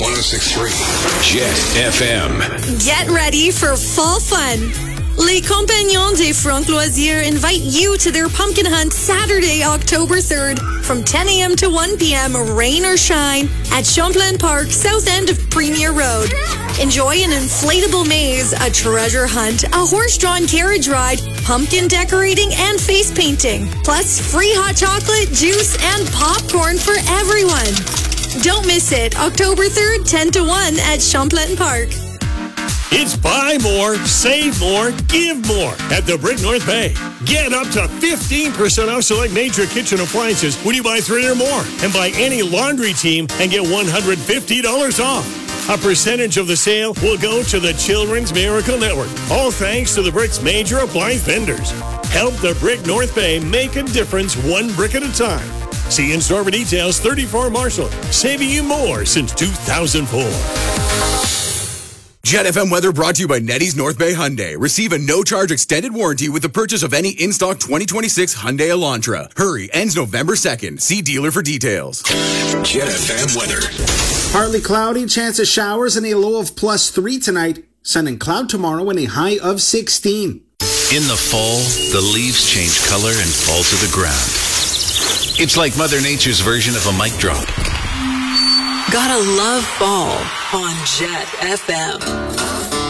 106.3 Jet FM. Get ready for fall fun. Les Compagnons des Francs Loisirs invite you to their pumpkin hunt Saturday, October 3rd from 10 a.m. to 1 p.m. rain or shine at Champlain Park, south end of Premier Road. Enjoy an inflatable maze, a treasure hunt, a horse-drawn carriage ride, pumpkin decorating, and face painting. Plus free hot chocolate, juice, and popcorn for everyone. Don't miss it. October 3rd, 10 to 1 at Champlain Park. It's buy more, save more, give more at the Brick North Bay. Get up to 15% off select major kitchen appliances when you buy 3 or more. And buy any laundry team and get $150 off. A percentage of the sale will go to the Children's Miracle Network. All thanks to the Brick's major appliance vendors. Help the Brick North Bay make a difference one brick at a time. See in-store for details, 34 Marshall. Saving you more since 2004. Jet FM weather brought to you by Nettie's North Bay Hyundai. Receive a no-charge extended warranty with the purchase of any in-stock 2026 Hyundai Elantra. Hurry, ends November 2nd. See dealer for details. Jet FM weather. Partly cloudy, chance of showers and a low of +3 tonight. Sun and cloud tomorrow and a high of 16. In the fall, the leaves change color and fall to the ground. It's like Mother Nature's version of a mic drop. Gotta love fall on Jet FM.